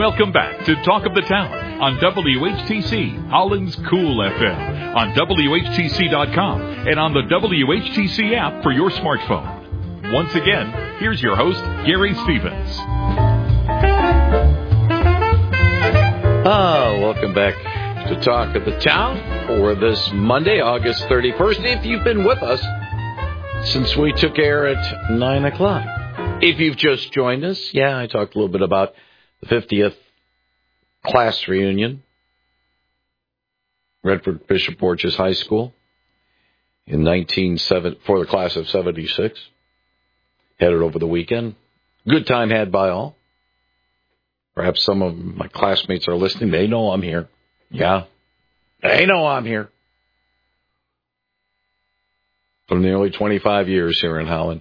Welcome back to Talk of the Town on WHTC, Holland's Cool FM, on WHTC.com, and on the WHTC app for your smartphone. Once again, here's your host, Gary Stevens. Welcome back to Talk of the Town for this Monday, August 31st. If you've been with us since we took air at 9 o'clock. If you've just joined us, I talked a little bit about the 50th class reunion, Redford Bishop Borges High School, for the class of 76. Headed over the weekend. Good time had by all. Perhaps some of my classmates are listening. They know I'm here. Yeah, they know I'm here. For nearly 25 years here in Holland.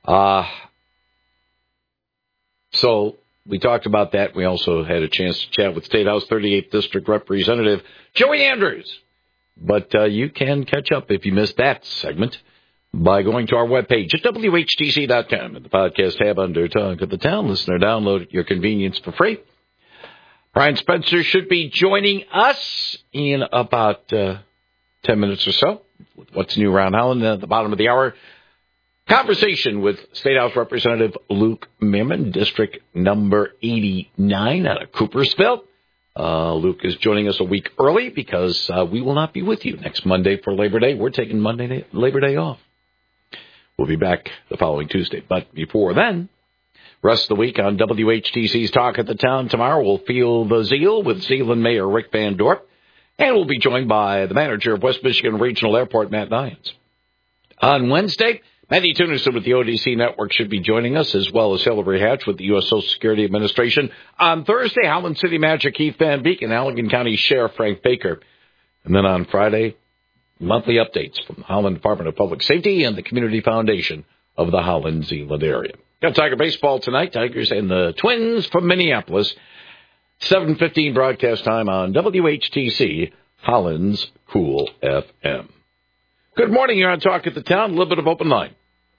So we talked about that. We also had a chance to chat with State House 38th District Representative Joey Andrews. But you can catch up if you missed that segment by going to our webpage at WHTC.com. In the podcast tab under Talk of the Town, listener download at your convenience for free. Brian Spencer should be joining us in about 10 minutes or so with What's New Around Holland at the bottom of the hour. Conversation with State House Representative Luke Mehrman, District number 89 out of Coopersville. Luke is joining us a week early because we will not be with you next Monday for Labor Day. We're taking Labor Day off. We'll be back the following Tuesday. But before then, rest of the week on WHTC's Talk at the Town. Tomorrow we'll feel the zeal with Zeeland Mayor Rick Van Dorp. And we'll be joined by the manager of West Michigan Regional Airport, Matt Nyans. On Wednesday, Matthew Tunison with the ODC Network should be joining us, as well as Hillary Hatch with the U.S. Social Security Administration. On Thursday, Holland City Manager Keith Van Beek and Allegan County Sheriff Frank Baker. And then on Friday, monthly updates from the Holland Department of Public Safety and the Community Foundation of the Holland-Zeeland area. Got Tiger baseball tonight. Tigers and the Twins from Minneapolis. 7:15 broadcast time on WHTC, Holland's Cool FM. Good morning. You're on Talk at the Town. A little bit of open line.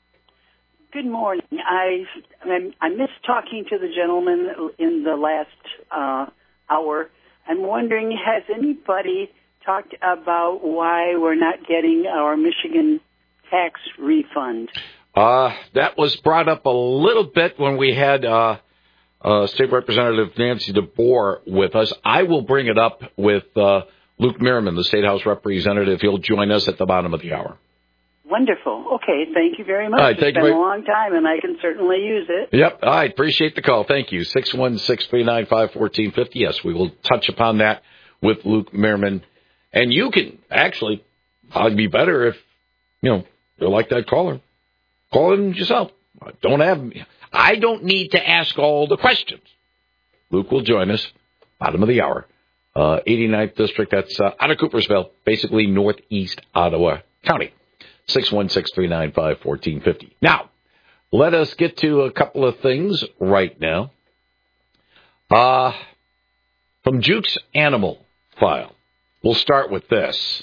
Good morning. I missed talking to the gentleman in the last hour. I'm wondering, has anybody talked about why we're not getting our Michigan tax refund? That was brought up a little bit when we had State Representative Nancy DeBoer with us. I will bring it up with Luke Mehrman, the State House Representative. He'll join us at the bottom of the hour. Wonderful. Okay, thank you very much. Right, it's been a long time, and I can certainly use it. Yep, I appreciate the call. Thank you. 616-395-1450. Yes, we will touch upon that with Luke Mehrman. And you can actually, probably be better if, you're like that caller. Call in yourself. I don't need to ask all the questions. Luke will join us, bottom of the hour. 89th District, that's out of Coopersville, basically northeast Ottawa County. 616-395-1450. Now, let us get to a couple of things right now. From Juke's Animal File, we'll start with this.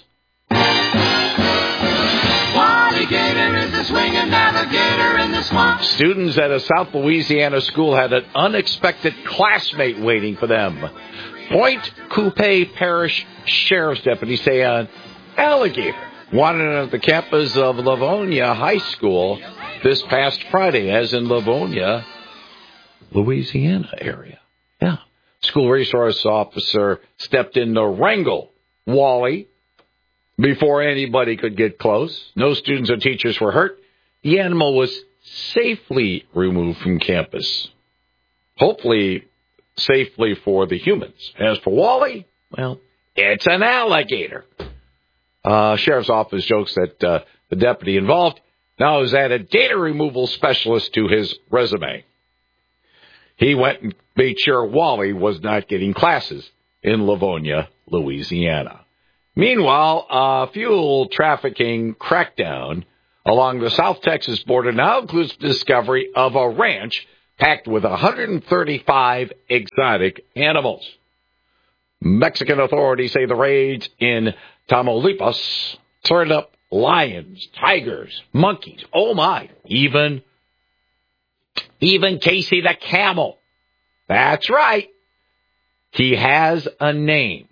Alligator is a swinging navigator in the swamp. Students at a South Louisiana school had an unexpected classmate waiting for them. Point Coupé Parish Sheriff's deputies say an alligator wandered at the campus of Livonia High School this past Friday, as in Livonia, Louisiana area. Yeah. School resource officer stepped in to wrangle Wally before anybody could get close. No students or teachers were hurt. The animal was safely removed from campus. Hopefully safely for the humans. As for Wally, well, it's an alligator. Sheriff's office jokes that the deputy involved now has added gator removal specialist to his resume. He went and made sure Wally was not getting classes in Livonia, Louisiana. Meanwhile, a fuel trafficking crackdown along the South Texas border now includes the discovery of a ranch packed with 135 exotic animals. Mexican authorities say the raids in Tamaulipas turned up lions, tigers, monkeys, oh my, even Casey the camel. That's right. He has a name.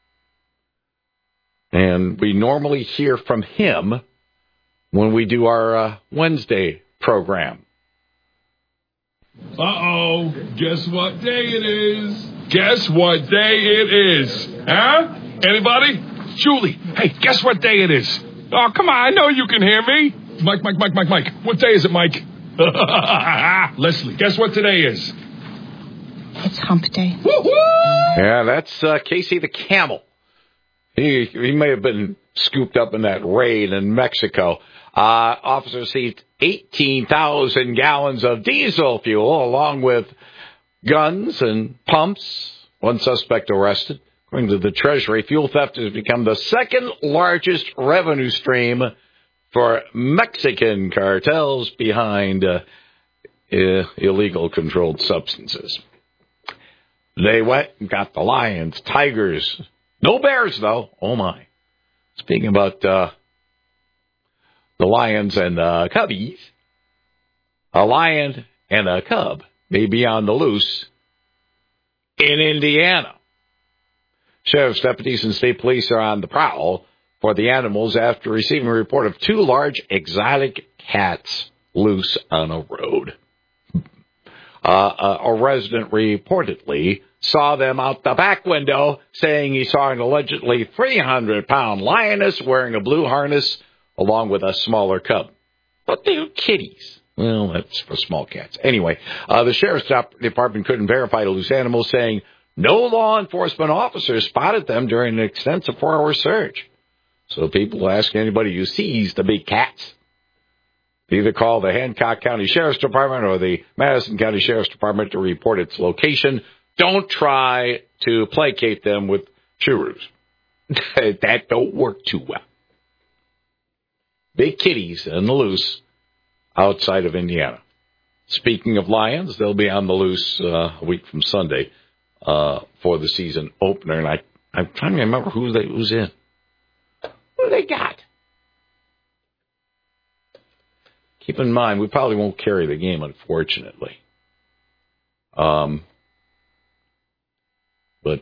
And we normally hear from him when we do our Wednesday program. Uh-oh. Guess what day it is? Guess what day it is? Huh? Anybody? Julie, hey, guess what day it is? Oh, come on, I know you can hear me. Mike. What day is it, Mike? Leslie, guess what today is? It's hump day. Woo-hoo! Yeah, that's Casey the Camel. He may have been scooped up in that raid in Mexico. Officers seized 18,000 gallons of diesel fuel along with guns and pumps. One suspect arrested. According to the Treasury, fuel theft has become the second largest revenue stream for Mexican cartels behind illegal controlled substances. They went and got the lions, tigers. No bears, though. Oh, my. Speaking about the lions and cubbies, a lion and a cub may be on the loose in Indiana. Sheriff's deputies and state police are on the prowl for the animals after receiving a report of 2 large exotic cats loose on a road. A resident reportedly saw them out the back window, saying he saw an allegedly 300-pound lioness wearing a blue harness along with a smaller cub. But they're kitties. Well, that's for small cats. Anyway, the sheriff's department couldn't verify the loose animals, saying no law enforcement officers spotted them during an extensive 4-hour search. So people ask anybody who sees the big cats, either call the Hancock County Sheriff's Department or the Madison County Sheriff's Department to report its location. Don't try to placate them with churros. That don't work too well. Big kitties on the loose outside of Indiana. Speaking of lions, they'll be on the loose a week from Sunday for the season opener. And I'm trying to remember who's in. Who do they got? Keep in mind, we probably won't carry the game, unfortunately. But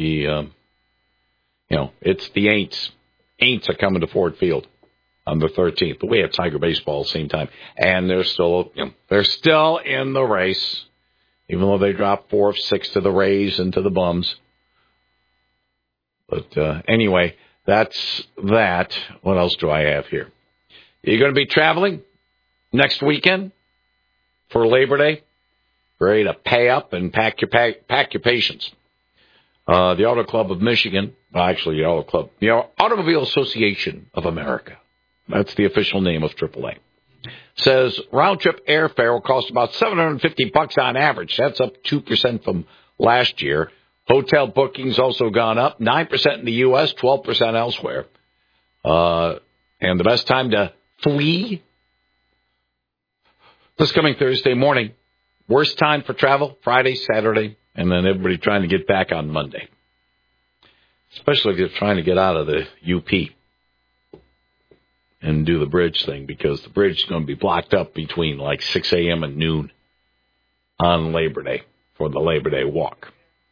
it's the Aints. Aints are coming to Ford Field on the 13th. But we have Tiger baseball at the same time, and they're still in the race, even though they dropped 4 of 6 to the Rays and to the Bums. But anyway, that's that. What else do I have here? You're going to be traveling next weekend for Labor Day? Ready to pay up and pack your patience. The Auto Club of Michigan, the Automobile Association of America, that's the official name of AAA, says round-trip airfare will cost about $750 on average. That's up 2% from last year. Hotel bookings also gone up, 9% in the U.S., 12% elsewhere. And the best time to flee? This coming Thursday morning. Worst time for travel, Friday, Saturday, and then everybody trying to get back on Monday. Especially if you're trying to get out of the UP and do the bridge thing, because the bridge is going to be blocked up between like 6 a.m. and noon on Labor Day for the Labor Day walk.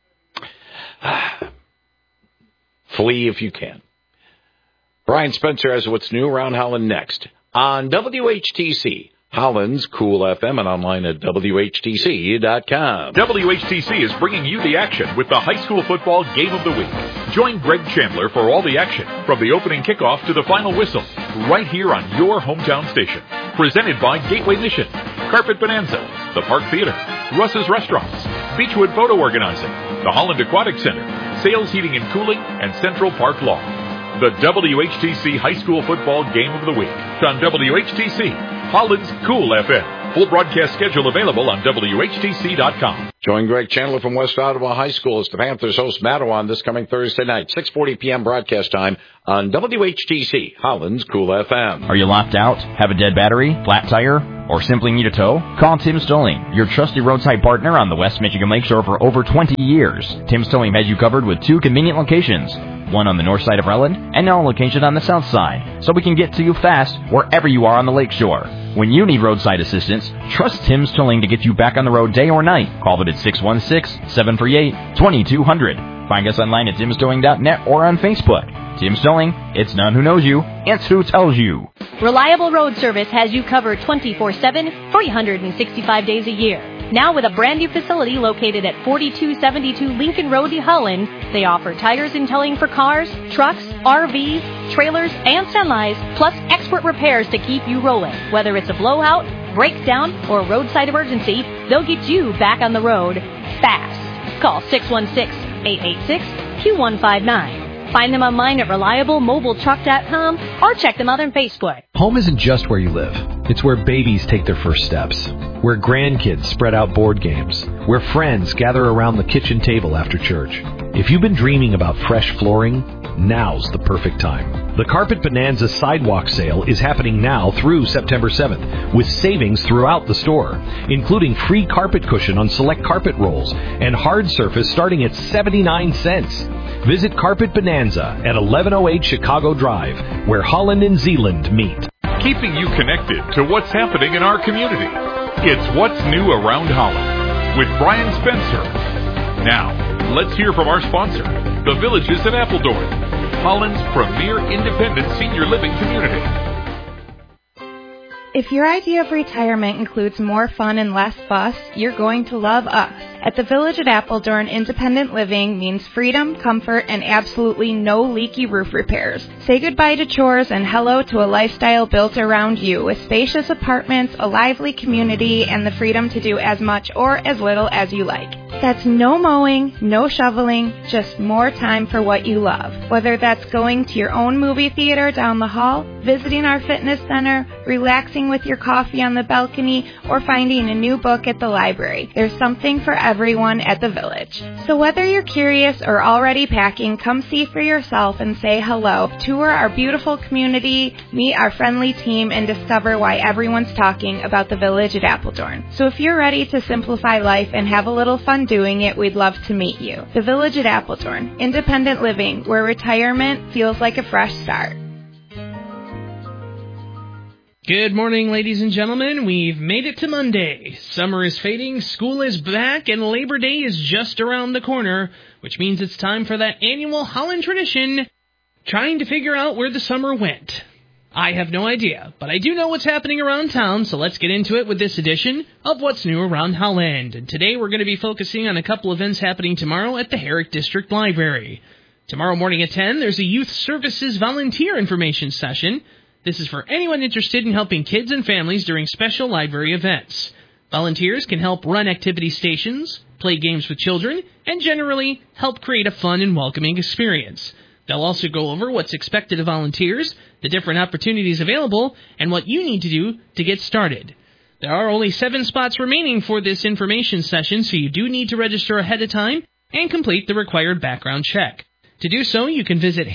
Flee if you can. Brian Spencer has what's new around Holland next on WHTC. Holland's Cool FM and online at WHTC.com. WHTC is bringing you the action with the high school football game of the week. Join Greg Chandler for all the action from the opening kickoff to the final whistle right here on your hometown station. Presented by Gateway Mission, Carpet Bonanza, the Park Theater, Russ's Restaurants, Beechwood Photo Organizing, the Holland Aquatic Center, Sales Heating and Cooling, and Central Park Law. The WHTC High School Football Game of the Week on WHTC, Holland's Cool FM. Full broadcast schedule available on WHTC.com. Join Greg Chandler from West Ottawa High School as the Panthers host Matawan this coming Thursday night, 6:40 p.m. broadcast time on WHTC, Holland's Cool FM. Are you locked out? Have a dead battery? Flat tire? Or simply need a tow? Call Tim Stolling, your trusted roadside partner on the West Michigan Lakeshore for over 20 years. Tim Stolling has you covered with 2 convenient locations. one on the north side of Rutland, and now a location on the south side, so we can get to you fast wherever you are on the lakeshore. When you need roadside assistance, trust Tim's Towing to get you back on the road day or night. Call them at 616-738-2200. Find us online at timstowing.net or on Facebook. Tim's Towing, it's not who knows you, it's who tells you. Reliable Road Service has you covered 24/7, 365 days a year. Now with a brand new facility located at 4272 Lincoln Road, New Holland, they offer tires and towing for cars, trucks, RVs, trailers, and semis, plus expert repairs to keep you rolling. Whether it's a blowout, breakdown, or a roadside emergency, they'll get you back on the road fast. Call 616-886-2159. Find them online at reliablemobiletruck.com or check them out on Facebook. Home isn't just where you live. It's where babies take their first steps, where grandkids spread out board games, where friends gather around the kitchen table after church. If you've been dreaming about fresh flooring, now's the perfect time. The Carpet Bonanza Sidewalk Sale is happening now through September 7th, with savings throughout the store, including free carpet cushion on select carpet rolls and hard surface starting at 79 cents. Visit Carpet Bonanza at 1108 Chicago Drive, where Holland and Zeeland meet. Keeping you connected to what's happening in our community. It's What's New Around Holland with Brian Spencer. Now, let's hear from our sponsor, the Villages in Appledorn, Holland's premier independent senior living community. If your idea of retirement includes more fun and less fuss, you're going to love us. At the Village at Appledorn, independent living means freedom, comfort, and absolutely no leaky roof repairs. Say goodbye to chores and hello to a lifestyle built around you with spacious apartments, a lively community, and the freedom to do as much or as little as you like. That's no mowing, no shoveling, just more time for what you love. Whether that's going to your own movie theater down the hall, visiting our fitness center, relaxing with your coffee on the balcony, or finding a new book at the library. There's something for everyone at the Village. So whether you're curious or already packing, come see for yourself and say hello. Tour our beautiful community, meet our friendly team, and discover why everyone's talking about the Village at Appledorn. So if you're ready to simplify life and have a little fun doing it, we'd love to meet you. The Village at Appledorn, independent living, where retirement feels like a fresh start. Good morning, ladies and gentlemen. We've made it to Monday. Summer is fading, school is back, and Labor Day is just around the corner, which means it's time for that annual Holland tradition, trying to figure out where the summer went. I have no idea, but I do know what's happening around town, so let's get into it with this edition of What's New Around Holland. And today we're going to be focusing on a couple events happening tomorrow at the Herrick District Library. Tomorrow morning at 10, there's a Youth Services Volunteer Information Session. This is for anyone interested in helping kids and families during special library events. Volunteers can help run activity stations, play games with children, and generally help create a fun and welcoming experience. They'll also go over what's expected of volunteers, the different opportunities available, and what you need to do to get started. There are only 7 spots remaining for this information session, so you do need to register ahead of time and complete the required background check. To do so, you can visit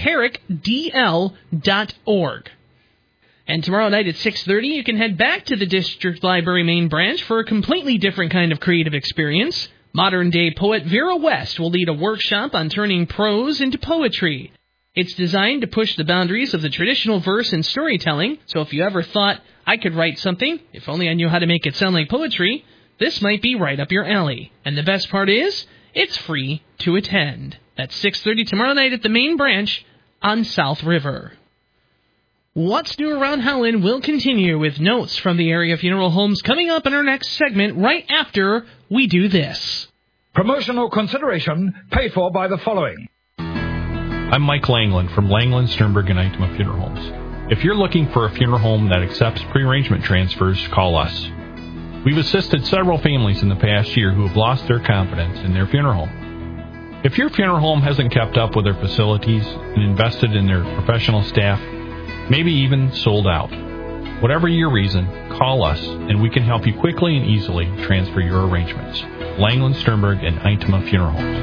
herrickdl.org. And tomorrow night at 6:30, you can head back to the District Library main branch for a completely different kind of creative experience. Modern-day poet Vera West will lead a workshop on turning prose into poetry. It's designed to push the boundaries of the traditional verse and storytelling, so if you ever thought, I could write something, if only I knew how to make it sound like poetry, this might be right up your alley. And the best part is, it's free to attend. That's 6:30 tomorrow night at the main branch on South River. What's New Around Holland will continue with notes from the area funeral homes coming up in our next segment right after we do this. Promotional consideration paid for by the following. I'm Mike Langland from Langland, Sternberg, and Eichmann Funeral Homes. If you're looking for a funeral home that accepts pre-arrangement transfers, call us. We've assisted several families in the past year who have lost their confidence in their funeral home. If your funeral home hasn't kept up with their facilities and invested in their professional staff, maybe even sold out. Whatever your reason, call us and we can help you quickly and easily transfer your arrangements. Langland, Sternberg, and Eitema Funeral Homes.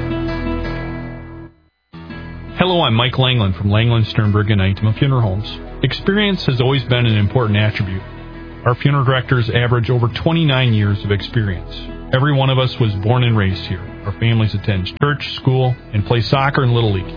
Hello, I'm Mike Langland from Langland, Sternberg, and Eitema Funeral Homes. Experience has always been an important attribute. Our funeral directors average over 29 years of experience. Every one of us was born and raised here. Our families attend church, school, and play soccer and Little League here.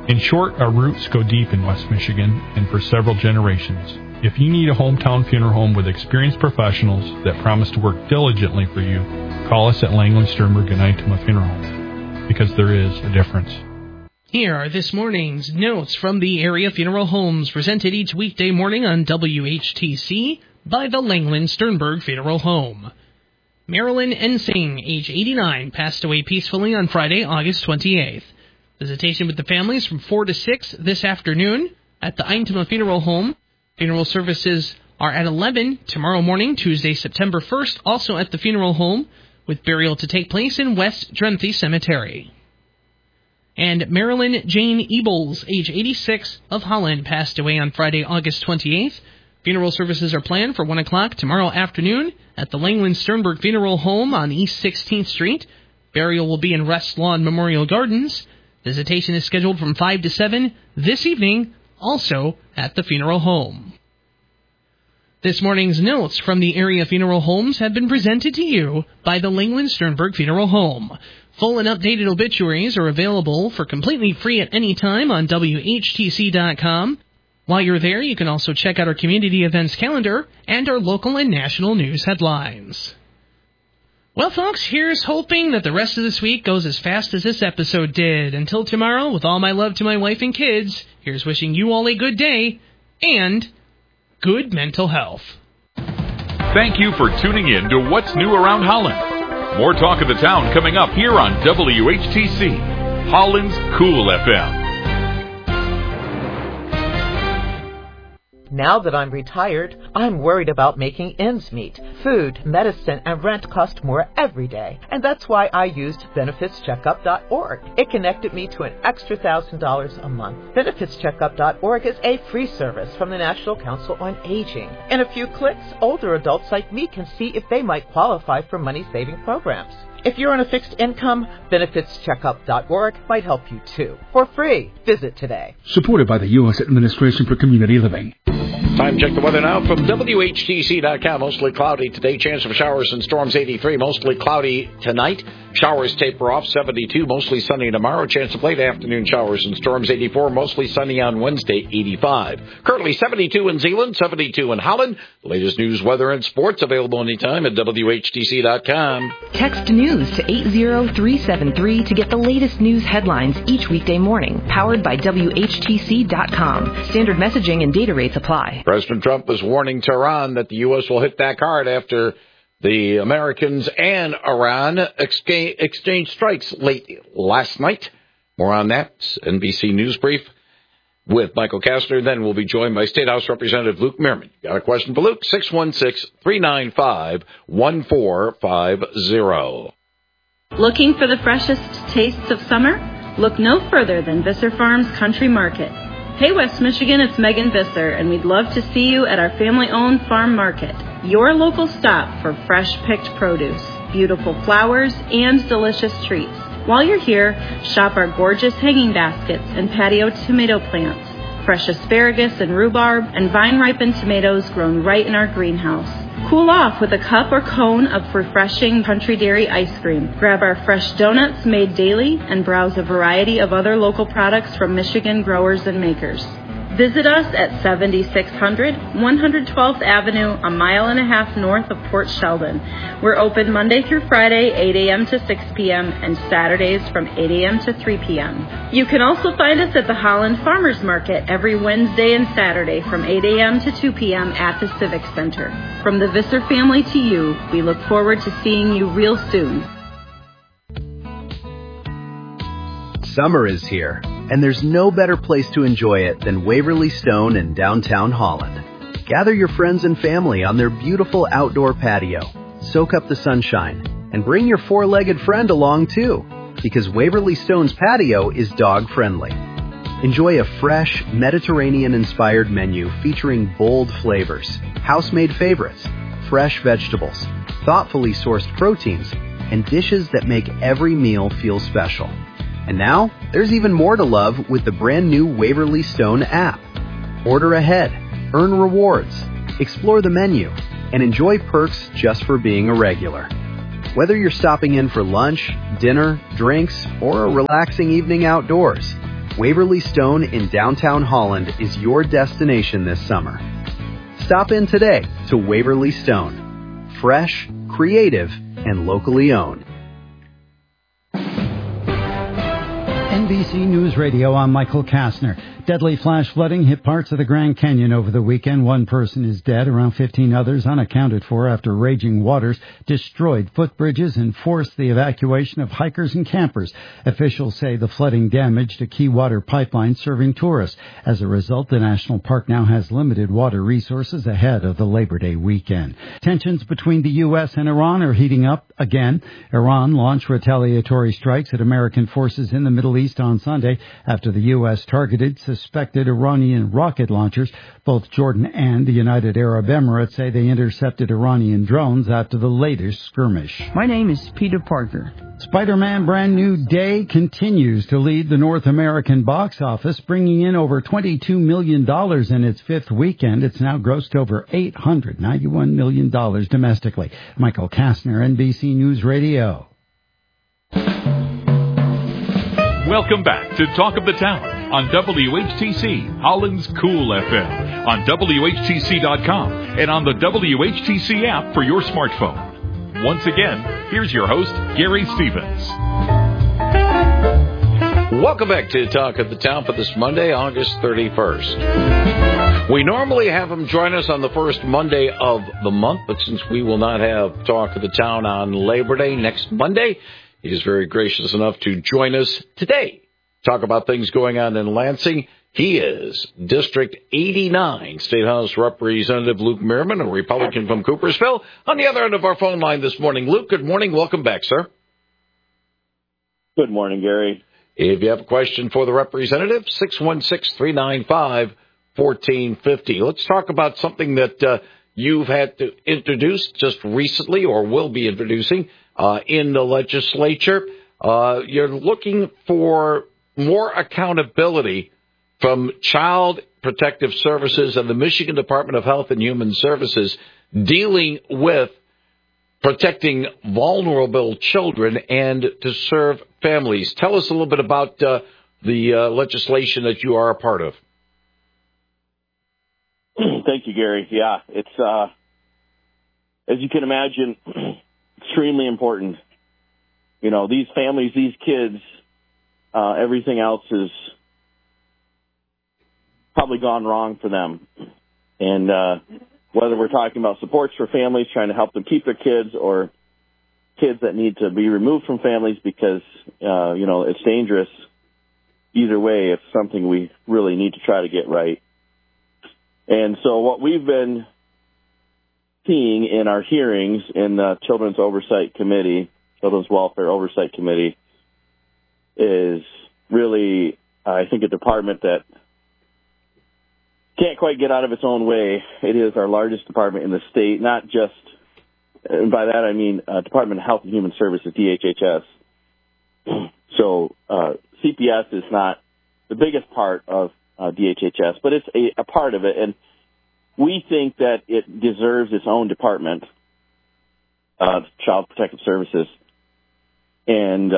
In short, our roots go deep in West Michigan and for several generations. If you need a hometown funeral home with experienced professionals that promise to work diligently for you, call us at Langland Sternberg and Itema Funeral Home, because there is a difference. Here are this morning's notes from the area funeral homes presented each weekday morning on WHTC by the Langland Sternberg Funeral Home. Marilyn Ensing, age 89, passed away peacefully on Friday, August 28th. Visitation with the families from 4 to 6 this afternoon at the Itema Funeral Home. Funeral services are at 11 tomorrow morning, Tuesday, September 1st, also at the funeral home, with burial to take place in West Drenthey Cemetery. And Marilyn Jane Ebels, age 86, of Holland, passed away on Friday, August 28th. Funeral services are planned for 1 o'clock tomorrow afternoon at the Langland Sternberg Funeral Home on East 16th Street. Burial will be in Rest Lawn Memorial Gardens. Visitation is scheduled from 5 to 7 this evening, also at the funeral home. This morning's notes from the area funeral homes have been presented to you by the Langland Sternberg Funeral Home. Full and updated obituaries are available for completely free at any time on WHTC.com. While you're there, you can also check out our community events calendar and our local and national news headlines. Well, folks, here's hoping that the rest of this week goes as fast as this episode did. Until tomorrow, with all my love to my wife and kids, here's wishing you all a good day and good mental health. Thank you for tuning in to What's New Around Holland. More talk of the town coming up here on WHTC, Holland's Cool FM. Now that I'm retired, I'm worried about making ends meet. Food, medicine, and rent cost more every day. And that's why I used BenefitsCheckup.org. It connected me to an extra $1,000 a month. BenefitsCheckup.org is a free service from the National Council on Aging. In a few clicks, older adults like me can see if they might qualify for money-saving programs. If you're on a fixed income, BenefitsCheckup.org might help you too. For free. Visit today. Supported by the U.S. Administration for Community Living. Time check the weather now from WHTC.com. Mostly cloudy today. Chance of showers and storms 83. Mostly cloudy tonight. Showers taper off 72. Mostly sunny tomorrow. Chance of late afternoon showers and storms 84. Mostly sunny on Wednesday 85. Currently 72 in Zeeland, 72 in Holland. The latest news, weather, and sports available anytime at WHTC.com. Text news to 80373 to get the latest news headlines each weekday morning. Powered by WHTC.com. Standard messaging and data rates apply. President Trump is warning Tehran that the U.S. will hit back hard after the Americans and Iran exchanged strikes late last night. More on that, NBC News Brief with Michael Kastner. Then we'll be joined by State House Representative Luke Mehrman. Got a question for Luke? 616-395-1450. Looking for the freshest tastes of summer? Look no further than Visser Farms Country Market. Hey West Michigan, it's Megan Visser, and we'd love to see you at our family-owned farm market, your local stop for fresh-picked produce, beautiful flowers, and delicious treats. While you're here, shop our gorgeous hanging baskets and patio tomato plants, fresh asparagus and rhubarb, and vine-ripened tomatoes grown right in our greenhouse. Cool off with a cup or cone of refreshing Country Dairy ice cream. Grab our fresh donuts made daily and browse a variety of other local products from Michigan growers and makers. Visit us at 7600 112th Avenue, a mile and a half north of Port Sheldon. We're open Monday through Friday, 8 a.m. to 6 p.m., and Saturdays from 8 a.m. to 3 p.m. You can also find us at the Holland Farmers Market every Wednesday and Saturday from 8 a.m. to 2 p.m. at the Civic Center. From the Visser family to you, we look forward to seeing you real soon. Summer is here, and there's no better place to enjoy it than Waverly Stone in downtown Holland. Gather your friends and family on their beautiful outdoor patio, soak up the sunshine, and bring your four-legged friend along too, because Waverly Stone's patio is dog-friendly. Enjoy a fresh, Mediterranean-inspired menu featuring bold flavors, house-made favorites, fresh vegetables, thoughtfully sourced proteins, and dishes that make every meal feel special. And now, there's even more to love with the brand new Waverly Stone app. Order ahead, earn rewards, explore the menu, and enjoy perks just for being a regular. Whether you're stopping in for lunch, dinner, drinks, or a relaxing evening outdoors, Waverly Stone in downtown Holland is your destination this summer. Stop in today to Waverly Stone. Fresh, creative, and locally owned. NBC News Radio, I'm Michael Kastner. Deadly flash flooding hit parts of the Grand Canyon over the weekend. One person is dead, around 15 others unaccounted for after raging waters destroyed footbridges and forced the evacuation of hikers and campers. Officials say the flooding damaged a key water pipeline serving tourists. As a result, the national park now has limited water resources ahead of the Labor Day weekend. Tensions between the U.S. and Iran are heating up again. Iran launched retaliatory strikes at American forces in the Middle East on Sunday after the U.S. targeted suspected Iranian rocket launchers. Both Jordan and the United Arab Emirates say they intercepted Iranian drones after the latest skirmish. My name is Peter Parker. Spider-Man Brand New Day continues to lead the North American box office, bringing in over $22 million in its fifth weekend. It's now grossed over $891 million domestically. Michael Kastner, NBC News Radio. Welcome back to Talk of the Town on WHTC, Holland's Cool FM, on WHTC.com, and on the WHTC app for your smartphone. Once again, here's your host, Gary Stevens. Welcome back to Talk of the Town for this Monday, August 31st. We normally have him join us on the first Monday of the month, but since we will not have Talk of the Town on Labor Day next Monday, he is very gracious enough to join us today. Talk about things going on in Lansing. He is District 89 State House Representative Luke Merriman, a Republican from Coopersville. On the other end of our phone line this morning, Luke, good morning. Welcome back, sir. Good morning, Gary. If you have a question for the representative, 616-395-1450. Let's talk about something that you've had to introduce just recently or will be introducing in the legislature. You're looking for more accountability from Child Protective Services and the Michigan Department of Health and Human Services dealing with protecting vulnerable children and to serve families. Tell us a little bit about the legislation that you are a part of. Thank you, Gary. Yeah, it's, as you can imagine, extremely important. You know, these families, these kids, everything else is probably gone wrong for them. And whether we're talking about supports for families, trying to help them keep their kids, or kids that need to be removed from families because, it's dangerous, either way, it's something we really need to try to get right. And so what we've been seeing in our hearings in the Children's Welfare Oversight Committee, is really, I think, a department that can't quite get out of its own way. It is our largest department in the state, not just, and by that I mean Department of Health and Human Services, DHHS. So CPS is not the biggest part of DHHS, but it's a part of it, and we think that it deserves its own department, Child Protective Services. And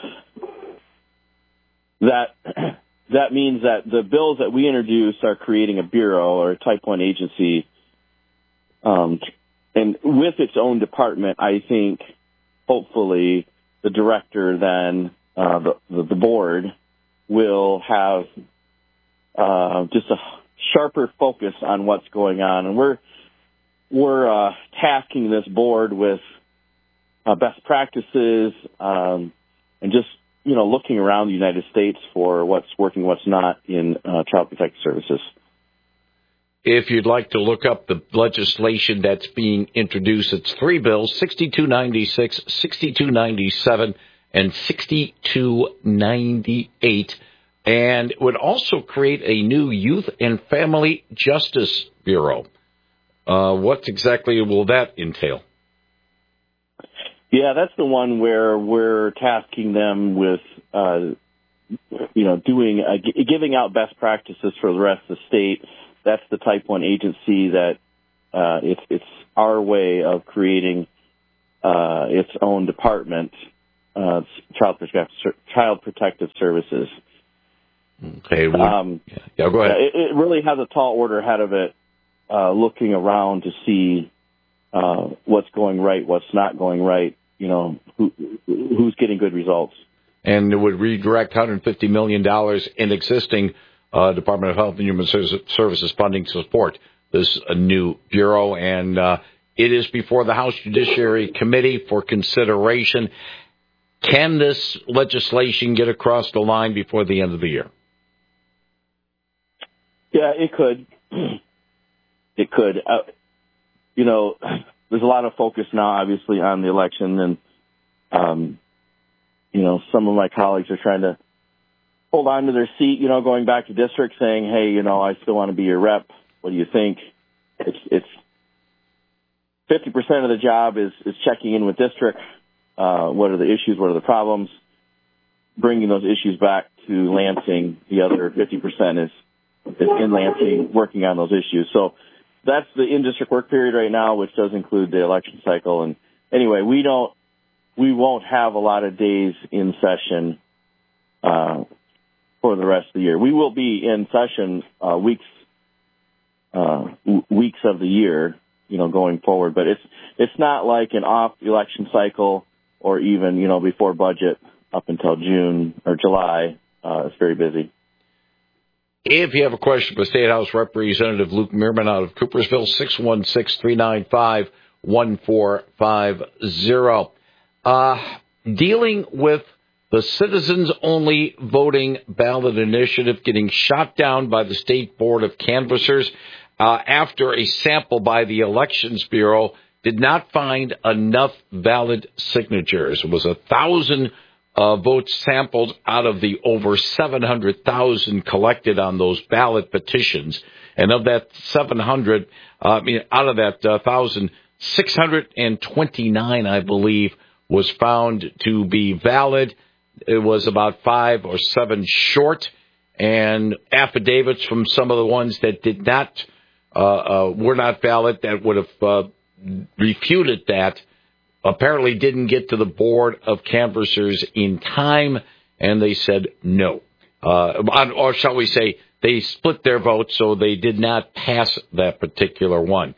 that means that the bills that we introduce are creating a bureau or a Type 1 agency. And with its own department, I think, hopefully, the director then, the board, will have just a sharper focus on what's going on. And we're tasking this board with best practices, and just, looking around the United States for what's working, what's not in Child Protective Services. If you'd like to look up the legislation that's being introduced, it's three bills, 6296, 6297, and 6298. And it would also create a new Youth and Family Justice Bureau. What exactly will that entail? Yeah, that's the one where we're tasking them with, giving out best practices for the rest of the state. That's the Type 1 agency that it's our way of creating its own department, Child Protective Services. Okay. Go ahead. It really has a tall order ahead of it, looking around to see what's going right, what's not going right, who's getting good results. And it would redirect $150 million in existing Department of Health and Human Services funding to support this new bureau. And it is before the House Judiciary Committee for consideration. Can this legislation get across the line before the end of the year? Yeah, it could. It could. There's a lot of focus now, obviously, on the election, and some of my colleagues are trying to hold on to their seat, going back to district saying, hey, I still want to be your rep. What do you think? It's 50% of the job is checking in with district. What are the issues? What are the problems? Bringing those issues back to Lansing. The other 50% is in Lansing working on those issues. So that's the in-district work period right now, which does include the election cycle. And anyway, we won't have a lot of days in session for the rest of the year. We will be in session weeks of the year, going forward. But it's not like an off election cycle or even before budget up until June or July. It's very busy. If you have a question for State House Representative Luke Meerman out of Coopersville, 616-395-1450. Dealing with the citizens-only voting ballot initiative getting shot down by the State Board of Canvassers after a sample by the Elections Bureau did not find enough valid signatures. It was 1,000 votes sampled out of the over 700,000 collected on those ballot petitions. And of that 700, out of that 1,000, 629, I believe, was found to be valid. It was about 5 or 7 short, and affidavits from some of the ones that did not, were not valid, that would have refuted that, apparently didn't get to the Board of Canvassers in time, and they said no. Or shall we say, they split their vote, so they did not pass that particular one.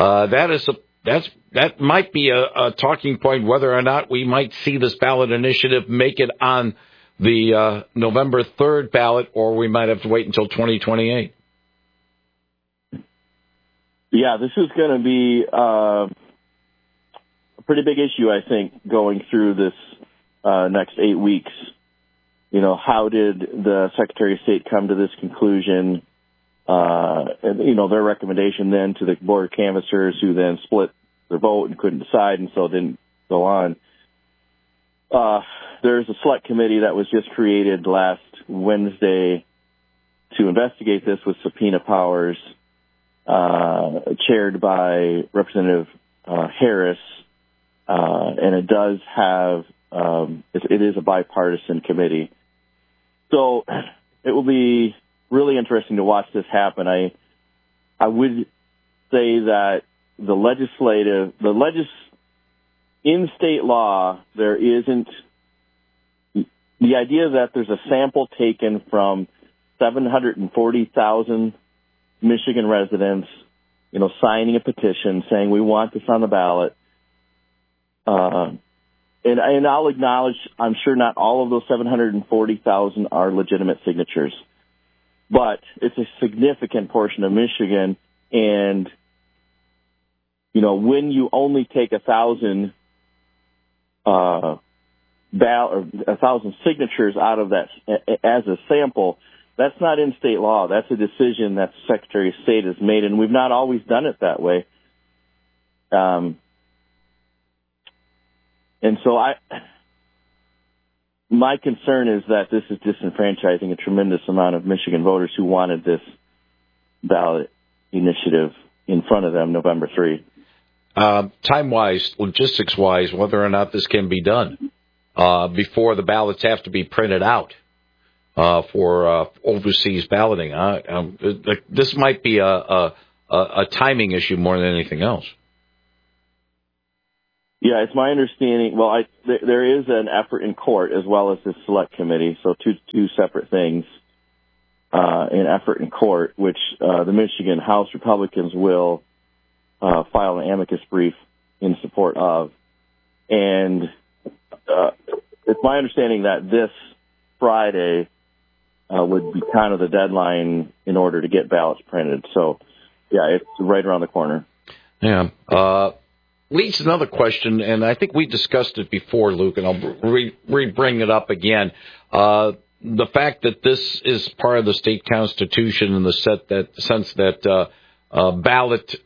That might be a talking point, whether or not we might see this ballot initiative make it on the November 3rd ballot, or we might have to wait until 2028. Yeah, this is going to be a pretty big issue, I think, going through this next 8 weeks. How did the Secretary of State come to this conclusion? Their recommendation then to the Board of Canvassers, who then split their vote and couldn't decide, and so didn't go on. There's a select committee that was just created last Wednesday to investigate this with subpoena powers, chaired by Representative Harris, and it does have it is a bipartisan committee. So it will be really interesting to watch this happen. I would say that in state law, there isn't the idea that there's a sample taken from 740,000 Michigan residents, signing a petition saying we want this on the ballot. And I'll acknowledge, I'm sure not all of those 740,000 are legitimate signatures, but it's a significant portion of Michigan. And, when you only take 1,000 signatures out of that as a sample, that's not in state law. That's a decision that the Secretary of State has made, and we've not always done it that way. And so my concern is that this is disenfranchising a tremendous amount of Michigan voters who wanted this ballot initiative in front of them November 3. Time-wise, logistics-wise, whether or not this can be done before the ballots have to be printed out for overseas balloting. This might be a timing issue more than anything else. Yeah, it's my understanding. Well, there is an effort in court as well as this select committee, so two separate things. an effort in court, which the Michigan House Republicans will file an amicus brief in support of. And it's my understanding that this Friday would be kind of the deadline in order to get ballots printed. So, yeah, it's right around the corner. Yeah. Leads to another question, and I think we discussed it before, Luke, and I'll bring it up again. The fact that this is part of the state constitution in the sense that ballot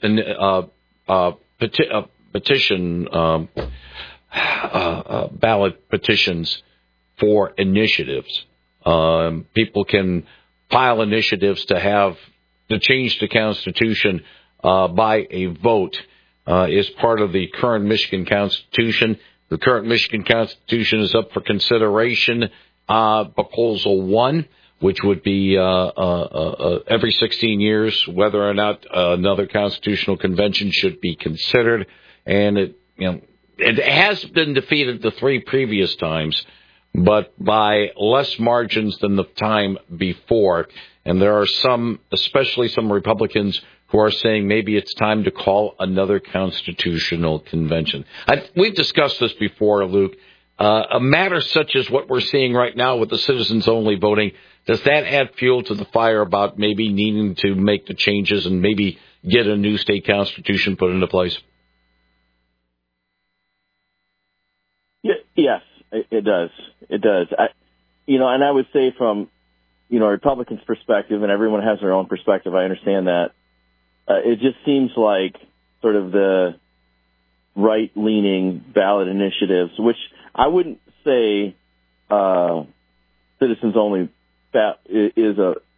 ballot petitions for initiatives. People can file initiatives to change the Constitution by a vote. Is part of the current Michigan Constitution. The current Michigan Constitution is up for consideration. Proposal 1, which would be every 16 years, whether or not another constitutional convention should be considered, and it has been defeated the 3 previous times, but by less margins than the time before. And there are some, especially some Republicans, who are saying maybe it's time to call another constitutional convention. We've discussed this before, Luke. A matter such as what we're seeing right now with the citizens-only voting, does that add fuel to the fire about maybe needing to make the changes and maybe get a new state constitution put into place? Yes, it does. It does. And I would say from, a Republican's perspective, and everyone has their own perspective, I understand that. It just seems like sort of the right-leaning ballot initiatives, which I wouldn't say citizens only is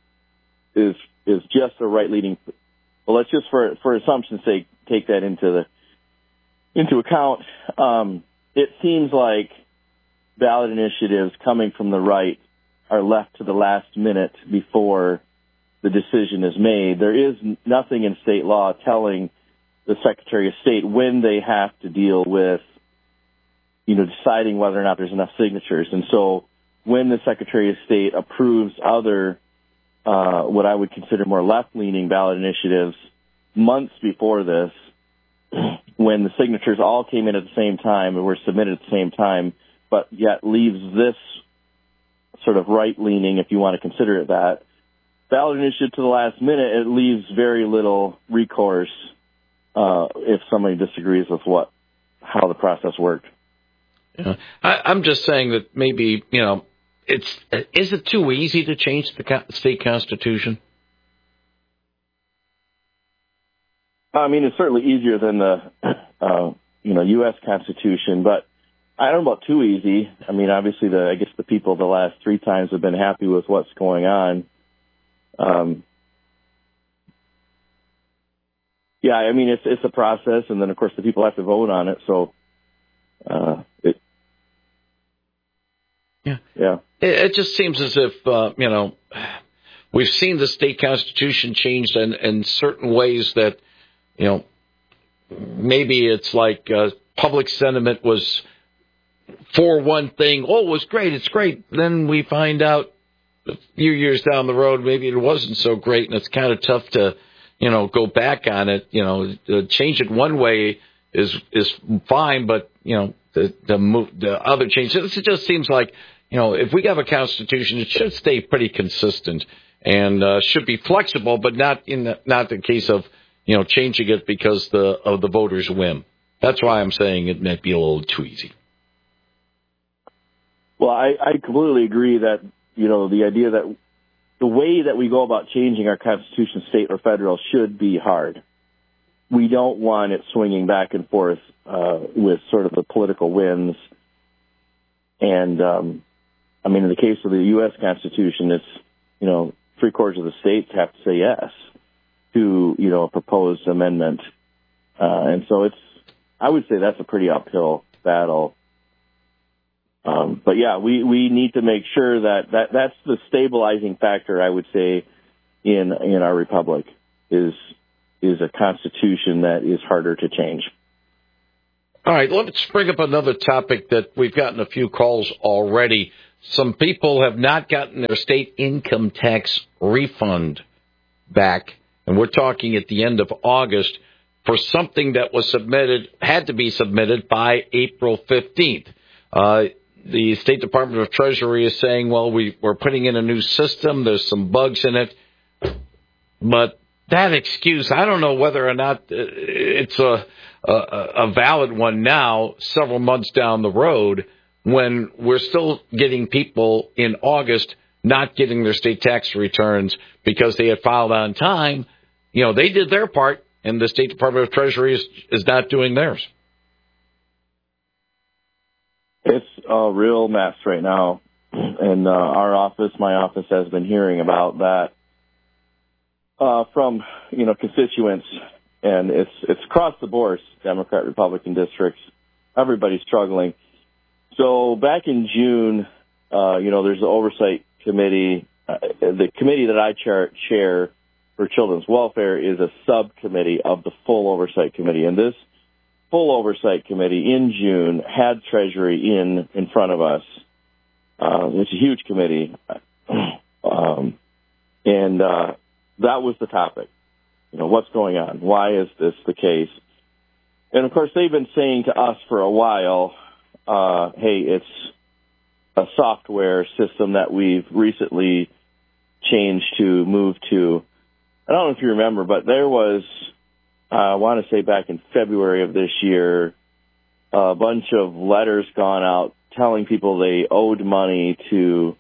just a right-leaning. Well, let's just for assumption's sake take that into account. It seems like ballot initiatives coming from the right are left to the last minute before the decision is made. There is nothing in state law telling the Secretary of State when they have to deal with, deciding whether or not there's enough signatures. And so when the Secretary of State approves other, what I would consider more left-leaning ballot initiatives months before this, when the signatures all came in at the same time and were submitted at the same time, but yet leaves this sort of right-leaning, if you want to consider it that, ballot initiative to the last minute, it leaves very little recourse if somebody disagrees with how the process worked. Yeah. I'm just saying that maybe, is it too easy to change the state constitution? I mean, it's certainly easier than the, U.S. Constitution, but I don't know about too easy. I mean, obviously, I guess the people the last 3 times have been happy with what's going on. Yeah, I mean, it's a process, and then, of course, the people have to vote on it, so It just seems as if, we've seen the state constitution changed in certain ways that, maybe it's like public sentiment was for one thing. Oh, it was great. It's great. Then we find out a few years down the road, maybe it wasn't so great, and it's kind of tough to, go back on it. Change it one way is fine, but, the other changes, it just seems like, if we have a constitution, it should stay pretty consistent and should be flexible, but not the case of, changing it because of the voters' whim. That's why I'm saying it might be a little too easy. Well, I completely agree that, the idea that the way that we go about changing our Constitution, state or federal, should be hard. We don't want it swinging back and forth with sort of the political winds. And, in the case of the U.S. Constitution, it's, 3/4 of the states have to say yes to, a proposed amendment. And so I would say that's a pretty uphill battle. But yeah, we need to make sure that's the stabilizing factor, I would say, in our republic is a constitution that is harder to change. All right, let's bring up another topic that we've gotten a few calls already. Some people have not gotten their state income tax refund back, and we're talking at the end of August for something that was had to be submitted by April 15th. The State Department of Treasury is saying, well, we're putting in a new system. There's some bugs in it. But that excuse, I don't know whether or not it's a valid one now, several months down the road, when we're still getting people in August not getting their state tax returns because they had filed on time. You know, they did their part, and the State Department of Treasury is not doing theirs. It's a real mess right now, and my office has been hearing about that from constituents, and it's across the board, Democrat, Republican districts. Everybody's struggling. So back in June, there's the oversight committee. The committee that I chair for children's welfare is a subcommittee of the full oversight committee, and this full oversight committee in June had Treasury in front of us. It's a huge committee, and that was the topic. What's going on? Why is this the case? And of course, they've been saying to us for a while, hey, it's a software system that we've recently changed to move to. I don't know if you remember, but there was, I want to say back in February of this year, a bunch of letters gone out telling people they owed money to,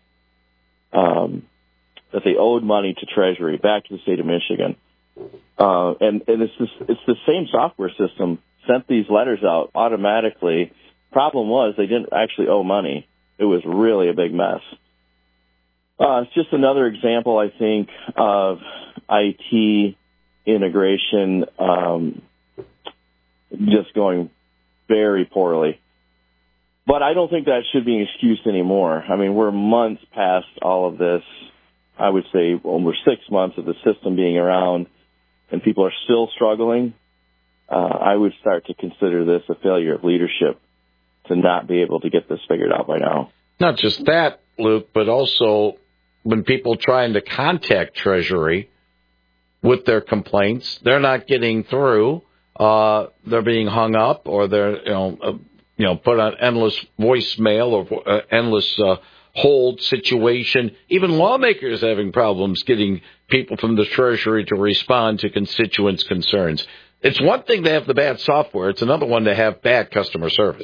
Treasury, back to the state of Michigan. And it's the same software system sent these letters out automatically. Problem was they didn't actually owe money. It was really a big mess. It's just another example, I think, of IT integration just going very poorly. But I don't think that should be an excuse anymore. I mean, we're months past all of this. I would say we're 6 months of the system being around, and people are still struggling. I would start to consider this a failure of leadership to not be able to get this figured out by now. Not just that, Luke, but also when people trying to contact Treasury with their complaints, they're not getting through. They're being hung up, or they're put on endless voicemail or endless hold situation. Even lawmakers having problems getting people from the Treasury to respond to constituents' concerns. It's one thing to have the bad software. It's another one to have bad customer service.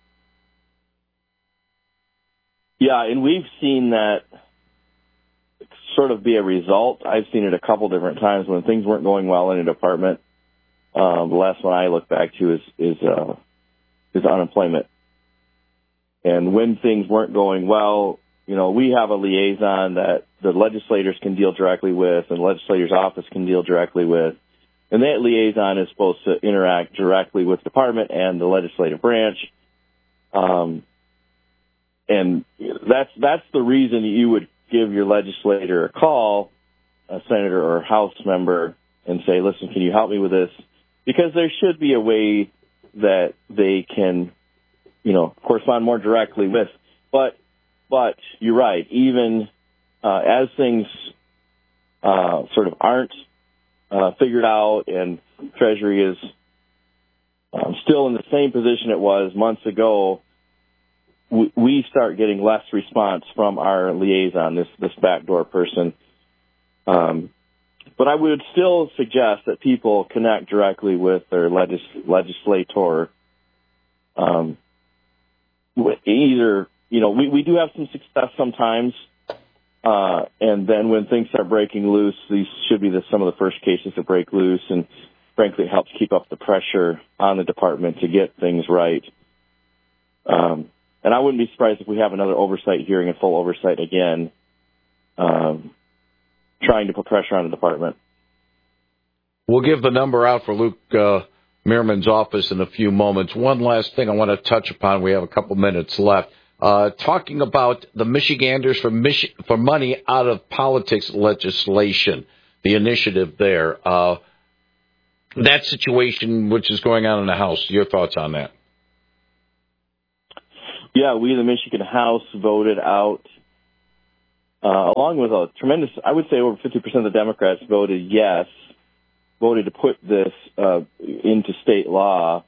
Yeah, and we've seen that sort of be a result. I've seen it a couple different times when things weren't going well in a department. The last one I look back to is unemployment. And when things weren't going well, we have a liaison that the legislators can deal directly with and the legislator's office can deal directly with. And that liaison is supposed to interact directly with the department and the legislative branch. And that's the reason you would give your legislator a call, a senator or House member, and say, listen, can you help me with this? Because there should be a way that they can, correspond more directly with. But you're right. Even as things sort of aren't figured out, and Treasury is still in the same position it was months ago, we start getting less response from our liaison, this backdoor person. But I would still suggest that people connect directly with their legislator. Either, we do have some success sometimes, and then when things start breaking loose, these should be some of the first cases to break loose, and frankly, it helps keep up the pressure on the department to get things right. And I wouldn't be surprised if we have another oversight hearing and full oversight again, trying to put pressure on the department. We'll give the number out for Luke Meerman's office in a few moments. One last thing I want to touch upon. We have a couple minutes left. Talking about the Michiganders for Money Out of Politics legislation, the initiative there. That situation which is going on in the House, your thoughts on that? Yeah, we, the Michigan House, voted out, along with a tremendous, I would say over 50% of the Democrats voted to put this into state law,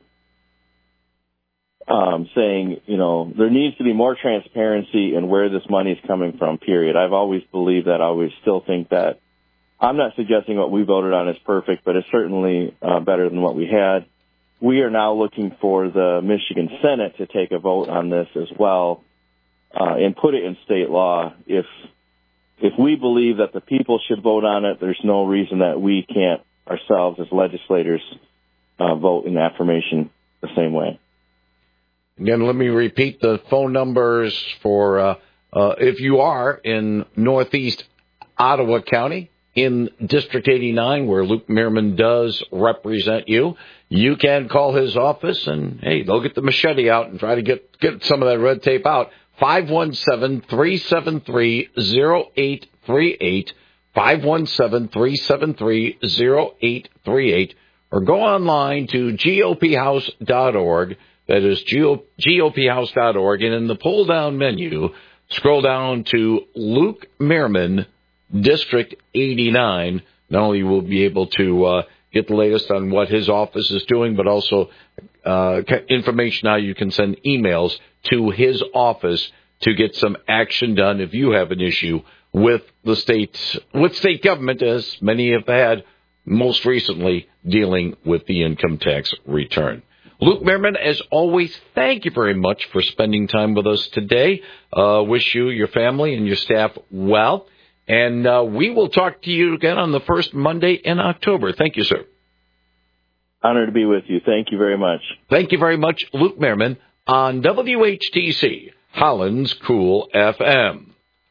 saying, there needs to be more transparency in where this money is coming from, period. I've always believed that. I always still think that. I'm not suggesting what we voted on is perfect, but it's certainly better than what we had. We are now looking for the Michigan Senate to take a vote on this as well and put it in state law. If we believe that the people should vote on it, there's no reason that we can't ourselves as legislators vote in affirmation the same way. Again, let me repeat the phone numbers for if you are in Northeast Ottawa County, in District 89, where Luke Meerman does represent you. You can call his office, and, hey, they'll get the machete out and try to get some of that red tape out. 517-373-0838, 517-373-0838, or go online to gophouse.org. That is gophouse.org, and in the pull-down menu, scroll down to Luke Meerman, District 89. Not only will be able to get the latest on what his office is doing, but also information how you can send emails to his office to get some action done if you have an issue with the state government, as many have had most recently dealing with the income tax return. Luke Meerman, as always, thank you very much for spending time with us today. Wish you, your family, and your staff well. And we will talk to you again on the first Monday in October. Thank you, sir. Honored to be with you. Thank you very much. Thank you very much, Luke Meerman, on WHTC, Holland's Cool FM.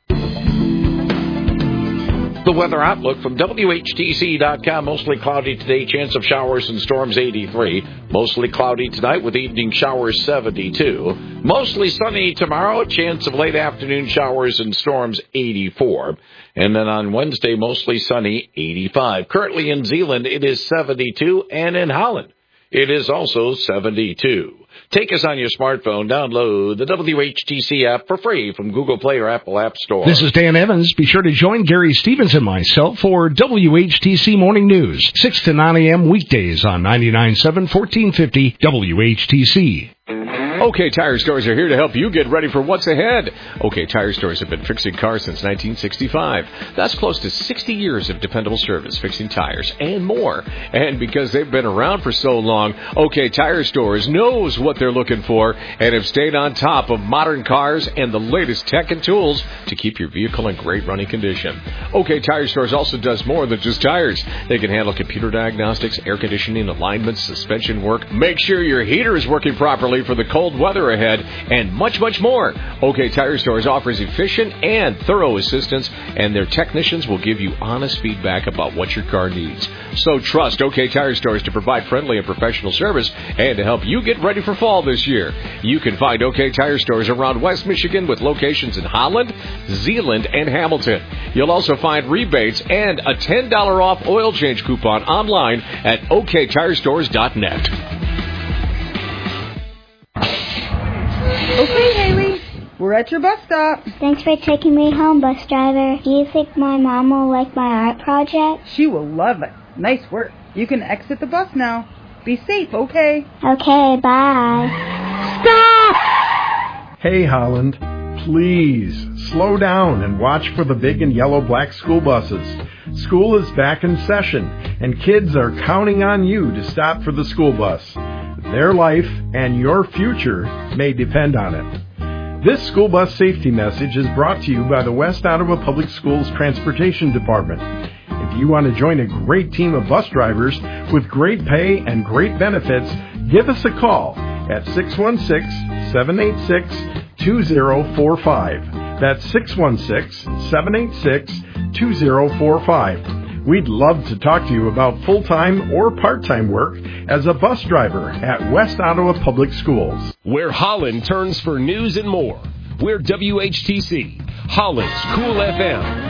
The weather outlook from WHTC.com. Mostly cloudy today, chance of showers and storms 83. Mostly cloudy tonight with evening showers 72. Mostly sunny tomorrow, chance of late afternoon showers and storms 84. And then on Wednesday, mostly sunny 85. Currently in Zeeland, it is 72, and in Holland, it is also 72. Take us on your smartphone. Download the WHTC app for free from Google Play or Apple App Store. This is Dan Evans. Be sure to join Gary Stevens and myself for WHTC Morning News, 6 to 9 a.m. weekdays on 99.7 1450 WHTC. OK Tire Stores are here to help you get ready for what's ahead. OK Tire Stores have been fixing cars since 1965. That's close to 60 years of dependable service, fixing tires and more. And because they've been around for so long, OK Tire Stores knows what they're looking for and have stayed on top of modern cars and the latest tech and tools to keep your vehicle in great running condition. OK Tire Stores also does more than just tires. They can handle computer diagnostics, air conditioning, alignments, suspension work, make sure your heater is working properly for the cold weather ahead, and much, much more. OK Tire Stores offers efficient and thorough assistance, and their technicians will give you honest feedback about what your car needs. So trust OK Tire Stores to provide friendly and professional service and to help you get ready for fall this year. You can find OK Tire Stores around West Michigan with locations in Holland, Zeeland, and Hamilton. You'll also find rebates and a $10 off oil change coupon online at oktirestores.net. Okay, Haley, we're at your bus stop. Thanks for taking me home, bus driver. Do you think my mom will like my art project? She will love it. Nice work. You can exit the bus now. Be safe, okay? Okay, bye. Stop! Hey, Holland, please slow down and watch for the big and yellow black school buses. School is back in session, and kids are counting on you to stop for the school bus. Their life and your future may depend on it. This school bus safety message is brought to you by the West Ottawa Public Schools Transportation Department. If you want to join a great team of bus drivers with great pay and great benefits, give us a call at 616-786-2045. That's 616-786-2045. We'd love to talk to you about full-time or part-time work as a bus driver at West Ottawa Public Schools. Where Holland turns for news and more. We're WHTC, Holland's Cool FM.